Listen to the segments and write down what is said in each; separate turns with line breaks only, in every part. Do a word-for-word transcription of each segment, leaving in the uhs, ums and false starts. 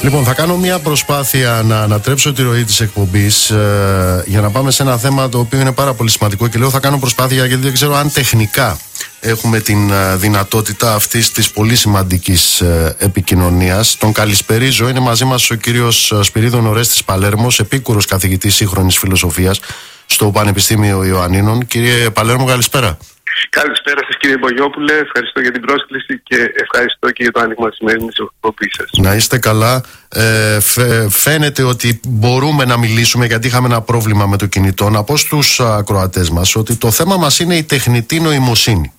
Λοιπόν, θα κάνω μια προσπάθεια να ανατρέψω τη ροή της εκπομπής ε, για να πάμε σε ένα θέμα το οποίο είναι πάρα πολύ σημαντικό και λέω θα κάνω προσπάθεια γιατί δεν ξέρω αν τεχνικά έχουμε την ε, δυνατότητα αυτής της πολύ σημαντικής ε, επικοινωνίας. Τον καλησπερίζω, είναι μαζί μας ο κύριος Σπυρίδων Ορέστης Παλέρμος, επίκουρος καθηγητής σύγχρονης φιλοσοφίας στο Πανεπιστήμιο Ιωαννίνων. Κύριε Παλέρμο, καλησπέρα.
Καλησπέρα σας κύριε Μπογιόπουλε, ευχαριστώ για την πρόσκληση και ευχαριστώ και για το άνοιγμα της σημερινής εκπομπής σας.
Να είστε καλά. Ε, φε, φαίνεται ότι μπορούμε να μιλήσουμε γιατί είχαμε ένα πρόβλημα με το κινητό. Να πω στους ακροατές μας ότι το θέμα μας είναι η τεχνητή νοημοσύνη.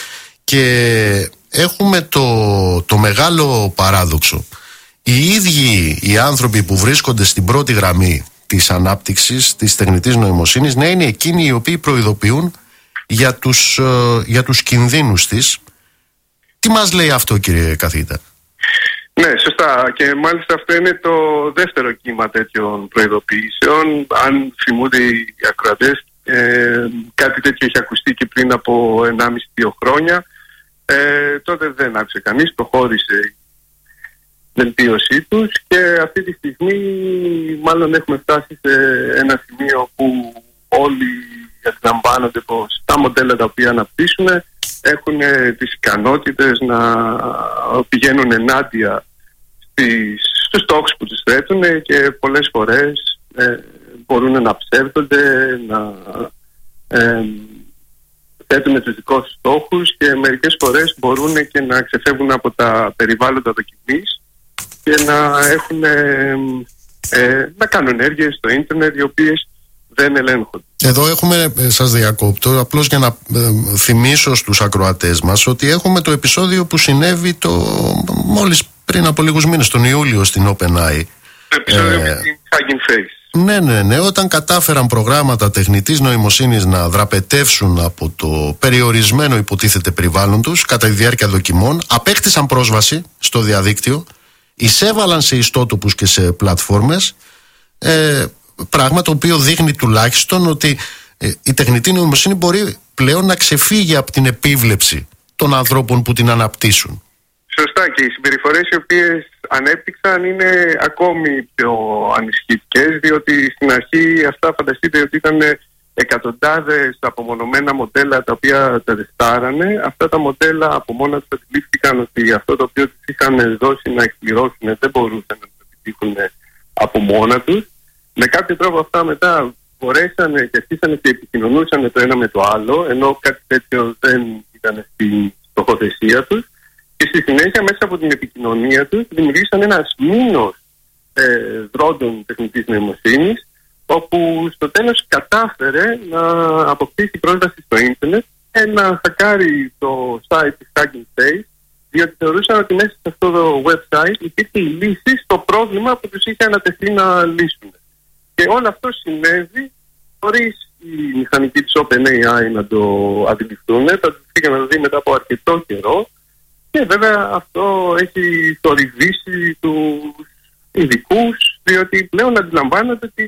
Και έχουμε το, το μεγάλο παράδοξο. Οι ίδιοι οι άνθρωποι που βρίσκονται στην πρώτη γραμμή της ανάπτυξης της τεχνητής νοημοσύνης να είναι εκείνοι οι οποίοι προειδοποιούν για τους, για τους κινδύνους της. Τι μας λέει αυτό, κύριε καθηγητά?
Ναι, σωστά. Και μάλιστα αυτό είναι το δεύτερο κύμα τέτοιων προειδοποιήσεων. Αν θυμούνται οι ακροατές, ε, κάτι τέτοιο είχε ακουστεί και πριν από ενάμιση δύο χρόνια. Ε, τότε δεν άκουσε κανείς, προχώρησε η βελτίωσή τους και αυτή τη στιγμή μάλλον έχουμε φτάσει σε ένα σημείο που όλοι αντιλαμβάνονται πως τα μοντέλα τα οποία αναπτύσσουν έχουν τις ικανότητες να πηγαίνουν ενάντια στις, στους στόχους που τους θέτουν και πολλές φορές ε, μπορούν να ψεύδονται, να ε, θέτουν τους δικούς στόχους και μερικές φορές μπορούν και να ξεφεύγουν από τα περιβάλλοντα δοκιμής και να, έχουν, ε, ε, να κάνουν ενέργειες στο ίντερνετ οι οποίες δεν ελέγχονται. Εδώ
έχουμε, σας διακόπτω, απλώς για να ε, θυμίσω στους ακροατές μας ότι έχουμε το επεισόδιο που συνέβη το, μόλις πριν από λίγους μήνες, τον Ιούλιο στην OpenAI.
Το επεισόδιο με την Hugging Face.
Ναι, ναι, ναι. Όταν κατάφεραν προγράμματα τεχνητής νοημοσύνης να δραπετεύσουν από το περιορισμένο υποτίθεται περιβάλλον τους κατά τη διάρκεια δοκιμών, απέκτησαν πρόσβαση στο διαδίκτυο, εισέβαλαν σε ιστότοπους και σε πλατφόρμες, ε, πράγμα το οποίο δείχνει τουλάχιστον ότι ε, η τεχνητή νοημοσύνη μπορεί πλέον να ξεφύγει από την επίβλεψη των ανθρώπων που την αναπτύσσουν.
Σωστά, και οι συμπεριφορές οι οποίες ανέπτυξαν είναι ακόμη πιο ανισχυτικές, διότι στην αρχή αυτά φανταστείτε ότι ήταν εκατοντάδες απομονωμένα μοντέλα τα οποία τα τεστάρανε. Αυτά τα μοντέλα από μόνα τους αντιλήφθηκαν ότι αυτό το οποίο τους είχαν δώσει να εκπληρώσουν δεν μπορούσαν να το επιτύχουν από μόνα τους. Με κάποιο τρόπο αυτά μετά μπορέσανε και αρχίσανε και επικοινωνούσαν το ένα με το άλλο, ενώ κάτι τέτοιο δεν ήταν στην στοχοθεσία τους. Και στη συνέχεια μέσα από την επικοινωνία τους δημιουργήσαν ένα μήνος ε, δρόντων τεχνητής νοημοσύνης, όπου στο τέλος κατάφερε να αποκτήσει πρόσβαση στο ίντερνετ και να χακάρει το site της Hugging Face, διότι θεωρούσαν ότι μέσα σε αυτό το website υπήρχε η λύση στο πρόβλημα που τους είχε ανατεθεί να λύσουν. Και όλο αυτό συνέβη χωρίς οι μηχανικοί της OpenAI να το αντιληφθούν, το αντιληφθήκαν να το δει μετά από αρκετό καιρό και βέβαια αυτό έχει θορυβήσει τους ειδικούς, διότι πλέον αντιλαμβάνονται ότι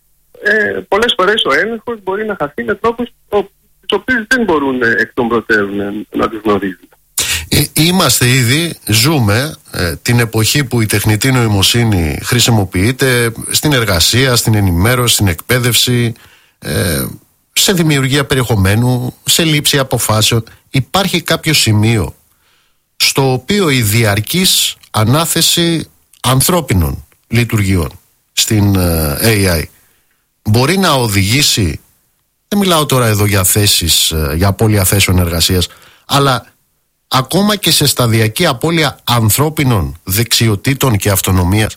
ε, πολλές φορές ο έλεγχος μπορεί να χαθεί με τρόπους τους οποίους δεν μπορούν εκ των προτέρων να τους γνωρίζουν.
Είμαστε ήδη, ζούμε ε, την εποχή που η τεχνητή νοημοσύνη χρησιμοποιείται στην εργασία, στην ενημέρωση, στην εκπαίδευση, ε, σε δημιουργία περιεχομένου, σε λήψη αποφάσεων. Υπάρχει κάποιο σημείο στο οποίο η διαρκής ανάθεση ανθρώπινων λειτουργιών στην ε, έι άι μπορεί να οδηγήσει, δεν μιλάω τώρα εδώ για θέσεις, ε, για απώλεια θέσεων εργασίας, αλλά ακόμα και σε σταδιακή απώλεια ανθρώπινων δεξιοτήτων και αυτονομίας.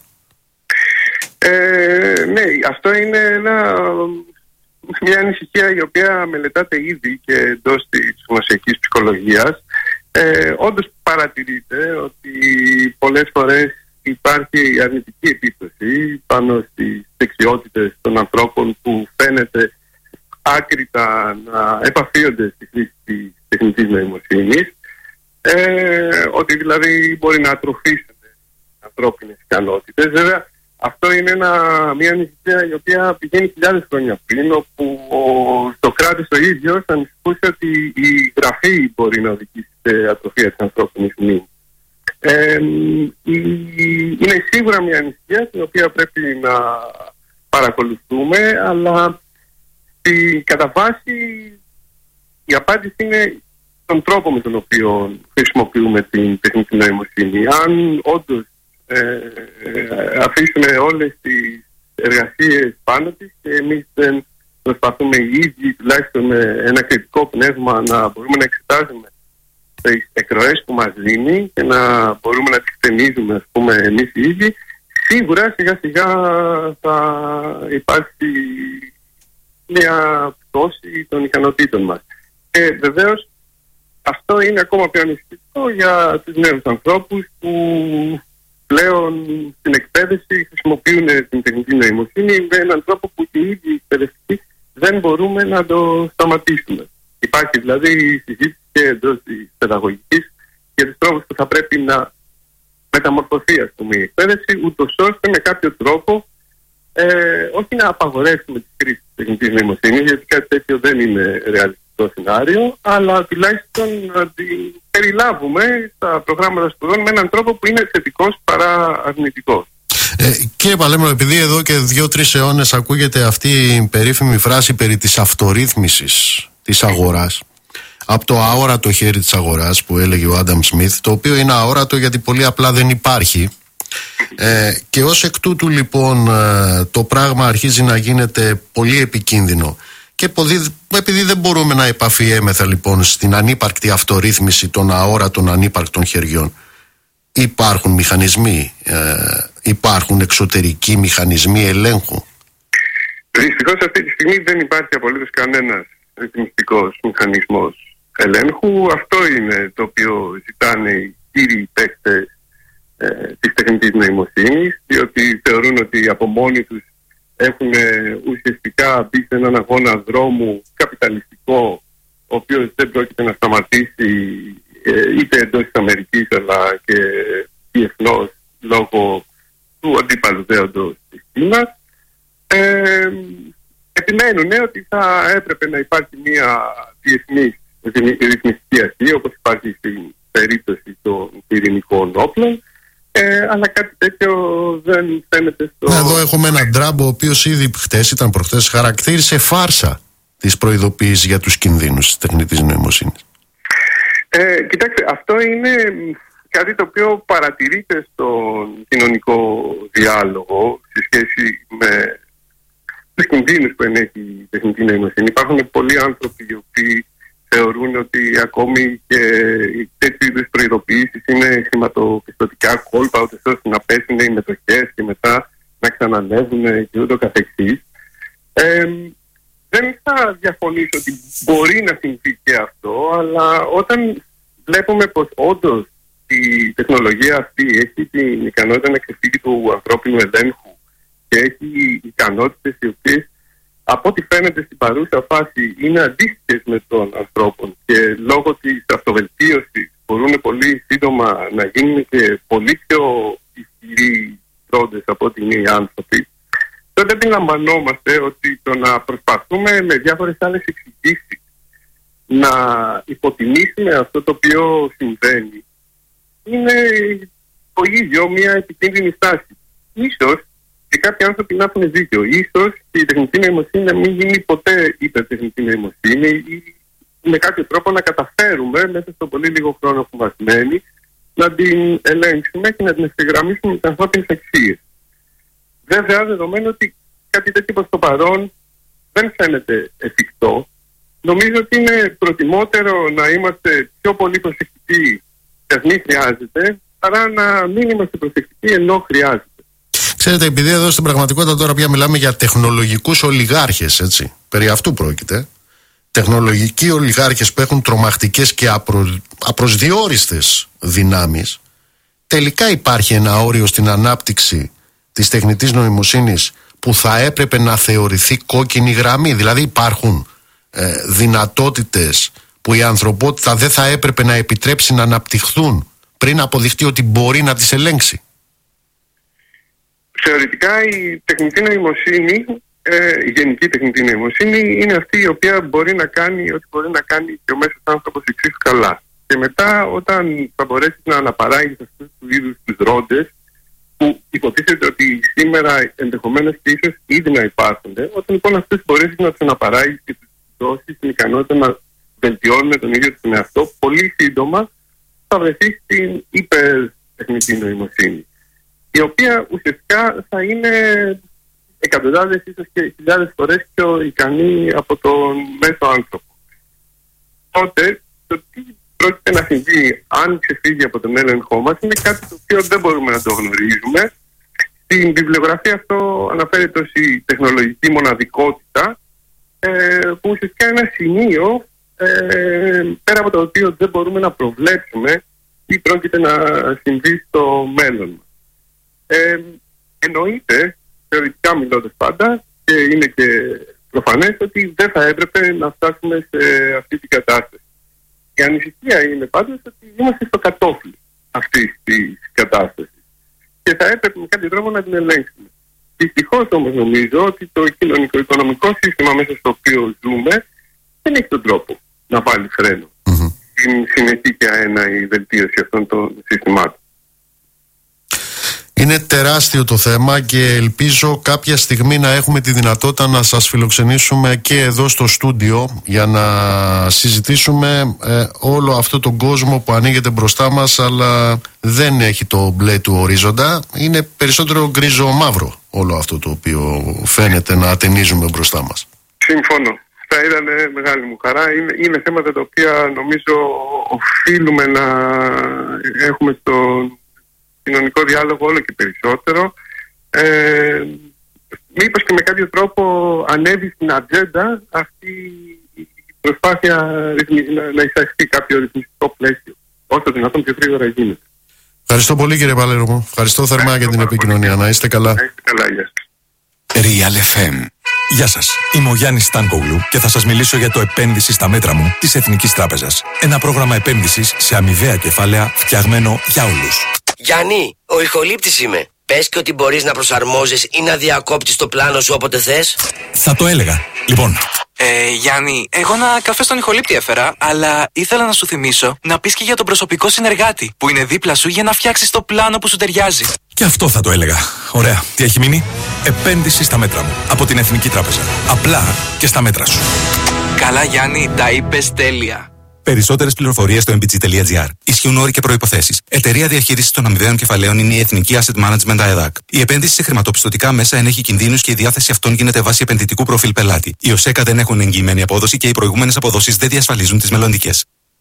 Ε, ναι, αυτό είναι ένα, μια ανησυχία η οποία μελετάται ήδη και εντός της γνωσιακής ψυχολογίας. Ε, όντως παρατηρείται ότι πολλές φορές υπάρχει αρνητική επίπτωση πάνω στις δεξιότητες των ανθρώπων που φαίνεται άκρητα να επαφίονται στη χρήση της τεχνητής νοημοσύνης. Ε, ότι δηλαδή μπορεί να ατροφήσουν ανθρώπινες ικανότητες. Βέβαια αυτό είναι ένα, μια ανησυχία η οποία πηγαίνει χιλιάδες χρόνια πριν, όπου ο Σοκράτης το ίδιο ανησυχούσε ότι η γραφή μπορεί να οδηγήσει σε ατροφία της ανθρώπινης μνήμης. Ε, είναι σίγουρα μια ανησυχία την οποία πρέπει να παρακολουθούμε, αλλά η κατά βάση η απάντηση είναι τον τρόπο με τον οποίο χρησιμοποιούμε την τεχνητή νοημοσύνη. Αν όντως ε, ε, αφήσουμε όλες τις εργασίες πάνω της και εμείς δεν προσπαθούμε οι ίδιοι, τουλάχιστον με ένα κριτικό πνεύμα, να μπορούμε να εξετάζουμε τις εκροές που μας δίνει και να μπορούμε να τις εκτενίζουμε, ας πούμε, εμείς οι ίδιοι, σίγουρα σιγά σιγά θα υπάρξει μια πτώση των ικανοτήτων μας. Και βεβαίως αυτό είναι ακόμα πιο ανησυχητικό για τους νέους ανθρώπους που πλέον στην εκπαίδευση χρησιμοποιούν την τεχνητή νοημοσύνη με έναν τρόπο που και οι ίδιοι εκπαιδευτικοί δεν μπορούμε να το σταματήσουμε. Υπάρχει δηλαδή συζήτηση και εντός της παιδαγωγικής για τους τρόπους που θα πρέπει να μεταμορφωθεί, ας πούμε, η εκπαίδευση, ούτως ώστε με κάποιο τρόπο ε, όχι να απαγορεύσουμε τη χρήση της τεχνητής νοημοσύνης, γιατί κάτι τέτοιο δεν είναι ρεαλιστικό σενάριο, αλλά τουλάχιστον να την περιλάβουμε στα προγράμματα σπουδών με έναν τρόπο που είναι θετικός παρά αρνητικός.
Ε, κύριε Παλέμονο, επειδή εδώ και δύο-τρεις αιώνες ακούγεται αυτή η περίφημη φράση περί της αυτορύθμισης της αγοράς, από το αόρατο χέρι της αγοράς που έλεγε ο Άνταμ Σμιθ, το οποίο είναι αόρατο γιατί πολύ απλά δεν υπάρχει, ε, και ως εκ τούτου λοιπόν ε, το πράγμα αρχίζει να γίνεται πολύ επικίνδυνο, και επειδή δεν μπορούμε να επαφιέμεθα λοιπόν στην ανύπαρκτη αυτορύθμιση των αόρατων ανύπαρκτων χεριών, υπάρχουν μηχανισμοί, ε, υπάρχουν εξωτερικοί μηχανισμοί ελέγχου?
Δυστυχώς αυτή τη στιγμή δεν υπάρχει απολύτως κανένας ρυθμιστικός μηχανισμός ελέγχου. Αυτό είναι το οποίο ζητάνε οι κύριοι παίκτες ε, της τεχνητής νοημοσύνης, διότι θεωρούν ότι από μόνοι τους έχουν ε, ουσιαστικά μπει σε έναν αγώνα δρόμου καπιταλιστικό, ο οποίος δεν πρόκειται να σταματήσει ε, είτε εντός της Αμερικής αλλά και διεθνώς λόγω του αντίπαλου δέοντος της Κίνας. Ε, επιμένουν ναι, ότι θα έπρεπε να υπάρχει μια διεθνής ρυθμιστική αρχή, όπως υπάρχει στην περίπτωση των πυρηνικών όπλων, ε, αλλά κάτι τέτοιο δεν φαίνεται στο...
Εδώ έχουμε έναν Τραμπ ο οποίος ήδη χτες, ήταν προχτές, χαρακτήρισε φάρσα της προειδοποίησης για τους κινδύνους της τεχνητής νοημοσύνης.
Ε, κοιτάξτε, αυτό είναι κάτι το οποίο παρατηρείται στον κοινωνικό διάλογο σε σχέση με τους κινδύνους που ενέχει η τεχνητή νοημοσύνη. Υπάρχουν πολλοί άνθρωποι οι οποίοι θεωρούν ότι ακόμη και τέτοιου είδους προειδοποιήσεις είναι χρηματοπιστωτικά κόλπα, ώστε να πέσουν οι μετοχές και μετά να ξανανεύουν και ούτω καθεξής. Ε, δεν θα διαφωνήσω ότι μπορεί να συμβεί και αυτό, αλλά όταν βλέπουμε πως όντως η τεχνολογία αυτή έχει την ικανότητα να ξεφύγει του ανθρώπινου ελέγχου και έχει ικανότητες οι οποίες από ό,τι φαίνεται στην παρούσα φάση είναι αντίστοιχες με των ανθρώπων και λόγω της αυτοβελτίωσης μπορούν πολύ σύντομα να γίνουν και πολύ πιο ισχυροί τρόντες από ό,τι είναι οι άνθρωποι, τότε αντιλαμβανόμαστε ότι το να προσπαθούμε με διάφορες άλλες εξηγήσεις να υποτιμήσουμε αυτό το οποίο συμβαίνει είναι το ίδιο μια επικίνδυνη στάση. Ίσως και κάποιοι άνθρωποι να έχουν δίκιο. Ίσως η τεχνητή νοημοσύνη να μην γίνει ποτέ υπερτεχνητή νοημοσύνη ή με κάποιο τρόπο να καταφέρουμε μέσα στο πολύ λίγο χρόνο που μας μένει να την ελέγξουμε και να την ευθυγραμμίσουμε με τις ανθρώπινες αξίες. Βέβαια, δεδομένου ότι κάτι τέτοιο προς το παρόν δεν φαίνεται εφικτό, νομίζω ότι είναι προτιμότερο να είμαστε πιο πολύ προσεκτικοί και ας μην χρειάζεται, παρά να μην είμαστε προσεκτικοί ενώ χρειάζεται.
Ξέρετε, επειδή εδώ στην πραγματικότητα τώρα πια μιλάμε για τεχνολογικούς ολιγάρχες, έτσι, περί αυτού πρόκειται. Τεχνολογικοί ολιγάρχες που έχουν τρομακτικές και απρο... απροσδιόριστες δυνάμεις. Τελικά υπάρχει ένα όριο στην ανάπτυξη της τεχνητής νοημοσύνης που θα έπρεπε να θεωρηθεί κόκκινη γραμμή. Δηλαδή υπάρχουν ε, δυνατότητες που η ανθρωπότητα δεν θα έπρεπε να επιτρέψει να αναπτυχθούν πριν αποδειχτεί ότι μπορεί να τις ελέγξει.
Θεωρητικά η τεχνητή νοημοσύνη, ε, η γενική τεχνητή νοημοσύνη είναι αυτή η οποία μπορεί να κάνει ό,τι μπορεί να κάνει και ο μέσος άνθρωπος εξίσου καλά. Και μετά, όταν θα μπορέσεις να αναπαράγεις αυτούς του είδους τους ρόντες, που υποτίθεται ότι σήμερα ενδεχομένως και ίσως ήδη να υπάρχουν, όταν λοιπόν αυτούς μπορέσεις να τους αναπαράγεις και τους δώσεις την ικανότητα να βελτιώνουν τον ίδιο τον εαυτό, πολύ σύντομα θα βρεθεί στην υπερτεχνητή νοημοσύνη, η οποία ουσιαστικά θα είναι εκατοντάδες ίσως και χιλιάδες φορές πιο ικανή από τον μέσο άνθρωπο. Τότε το τι πρόκειται να συμβεί αν ξεφύγει από τον έλεγχό μας είναι κάτι το οποίο δεν μπορούμε να το γνωρίζουμε. Στην βιβλιογραφία αυτό αναφέρεται ως η τεχνολογική μοναδικότητα, ε, που ουσιαστικά είναι ένα σημείο ε, πέρα από το οποίο δεν μπορούμε να προβλέψουμε τι πρόκειται να συμβεί στο μέλλον. Ε, εννοείται, θεωρητικά μιλώντας πάντα, και είναι και προφανές ότι δεν θα έπρεπε να φτάσουμε σε αυτή την κατάσταση. Η ανησυχία είναι πάντως ότι είμαστε στο κατόφλι αυτής της κατάστασης και θα έπρεπε με κάποιο τρόπο να την ελέγξουμε. Δυστυχώς όμως νομίζω ότι το κοινωνικο-οικονομικό σύστημα μέσα στο οποίο ζούμε δεν έχει τον τρόπο να βάλει φρένο mm-hmm. στην συνεχή και αέναη βελτίωση αυτών των συστημάτων.
Είναι τεράστιο το θέμα και ελπίζω κάποια στιγμή να έχουμε τη δυνατότητα να σας φιλοξενήσουμε και εδώ στο στούντιο για να συζητήσουμε ε, όλο αυτό τον κόσμο που ανοίγεται μπροστά μας, αλλά δεν έχει το μπλε του ορίζοντα. Είναι περισσότερο γκρίζο-μαύρο όλο αυτό το οποίο φαίνεται να ατενίζουμε μπροστά μας.
Συμφωνώ. Θα ήταν μεγάλη μου χαρά. Είναι, είναι θέματα τα οποία νομίζω οφείλουμε να έχουμε στον κοινωνικό διάλογο όλο και περισσότερο. Ε, μήπως και με κάποιο τρόπο ανέβει στην ατζέντα αυτή η προσπάθεια να, να εισαχθεί κάποιο ρυθμιστικό πλαίσιο, όσο δυνατόν πιο γρήγορα γίνεται.
Ευχαριστώ πολύ, κύριε Παλέργο. Ευχαριστώ θερμά Ευχαριστώ για την επικοινωνία. Πολύ. Να είστε καλά.
Να είστε καλά, γεια σας.
Real εφ εμ. Γεια σας, είμαι ο Γιάννης Στάνκογλου και θα σας μιλήσω για το επένδυση στα μέτρα μου της Εθνικής Τράπεζας. Ένα πρόγραμμα επένδυσης σε αμοιβαία κεφάλαια φτιαγμένο για όλους.
Γιάννη, ο ηχολήπτης είμαι. Πες και ότι μπορείς να προσαρμόζεις ή να διακόπτεις το πλάνο σου όποτε θες.
Θα το έλεγα. Λοιπόν.
Ε, Γιάννη, εγώ ένα καφέ στον ηχολήπτη έφερα, αλλά ήθελα να σου θυμίσω να πεις και για τον προσωπικό συνεργάτη που είναι δίπλα σου για να φτιάξεις το πλάνο που σου ταιριάζει.
Και αυτό θα το έλεγα. Ωραία. Τι έχει μείνει? Επένδυση στα μέτρα μου. Από την Εθνική Τράπεζα. Απλά και στα μέτρα σου.
Καλά, Γιάννη, τα είπες τέλεια.
Περισσότερες πληροφορίες στο εμ μπι τζι τελεία τζι άρ. Ισχύουν όροι και προϋποθέσεις. Εταιρεία διαχείρισης των αμοιβαίων κεφαλαίων είναι η Εθνική Asset Management ΑΕΔΑΚ. Η επένδυση σε χρηματοπιστωτικά μέσα ενέχει κινδύνους και η διάθεση αυτών γίνεται βάσει επενδυτικού προφίλ πελάτη. Οι ΟΣΕΚΑ δεν έχουν εγγυημένη απόδοση και οι προηγούμενες αποδόσεις δεν διασφαλίζουν τις μελλοντικές.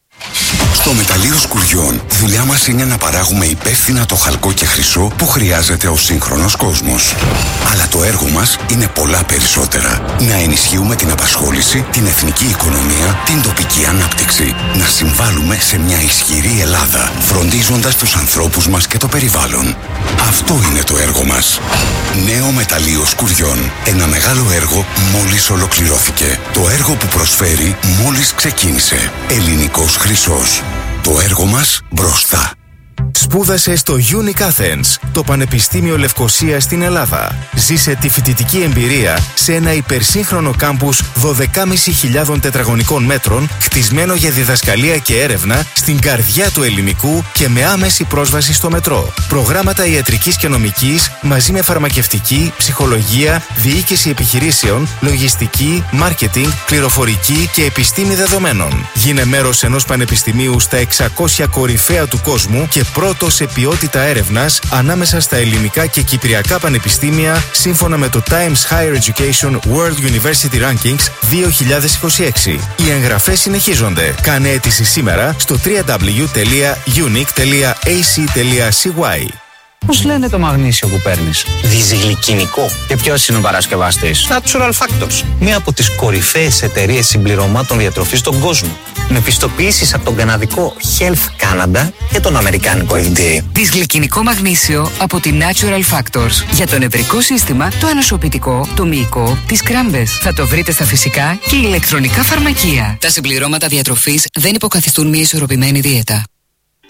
Στο μεταλλείο Σκουριών, δουλειά μας είναι να παράγουμε υπεύθυνα το χαλκό και χρυσό που χρειάζεται ο σύγχρονος κόσμος. Αλλά το έργο μας είναι πολλά περισσότερα. Να ενισχύουμε την απασχόληση, την εθνική οικονομία, την τοπική ανάπτυξη. Να συμβάλλουμε σε μια ισχυρή Ελλάδα, φροντίζοντας τους ανθρώπους μας και το περιβάλλον. Αυτό είναι το έργο μας. Νέο μεταλλείο Σκουριών. Ένα μεγάλο έργο μόλις ολοκληρώθηκε. Το έργο που προσφέρει μόλις ξεκίνησε. Ελληνικός χρυσός. Το έργο μας μπροστά.
Σπούδασε στο Unic Athens, το Πανεπιστήμιο Λευκωσίας στην Ελλάδα. Ζήσε τη φοιτητική εμπειρία σε ένα υπερσύγχρονο κάμπους δώδεκα χιλιάδες πεντακόσια τετραγωνικών μέτρων, χτισμένο για διδασκαλία και έρευνα στην καρδιά του ελληνικού και με άμεση πρόσβαση στο μετρό. Προγράμματα ιατρικής και νομικής μαζί με φαρμακευτική, ψυχολογία, διοίκηση επιχειρήσεων, λογιστική, μάρκετινγκ, πληροφορική και επιστήμη δεδομένων. Γίνε μέρος ενός πανεπιστημίου στα εξακόσια κορυφαία του κόσμου και πρώτο σε ποιότητα έρευνας ανάμεσα στα ελληνικά και κυπριακά πανεπιστήμια σύμφωνα με το Times Higher Education World University Rankings δύο χιλιάδες είκοσι έξι. Οι εγγραφές συνεχίζονται. Κάνε αίτηση σήμερα στο double-u double-u double-u τελεία unique τελεία a c τελεία c y.
Πώς λένε το μαγνήσιο που παίρνεις?
Δυσγλυκινικό.
Και ποιος είναι ο παρασκευαστής?
Natural Factors. Μία από τις κορυφαίες εταιρείες συμπληρωμάτων διατροφής στον κόσμο. Με πιστοποιήσεις από τον καναδικό Health Canada και τον αμερικάνικο εφ ντι έι.
Δυσγλυκινικό μαγνήσιο από τη Natural Factors. Για το νευρικό σύστημα, το ανοσοποιητικό, το μυϊκό, τις κράμπες. Θα το βρείτε στα φυσικά και ηλεκτρονικά φαρμακεία. Τα συμπληρώματα διατροφής δεν υποκαθιστούν μια ισορροπημένη δίαιτα.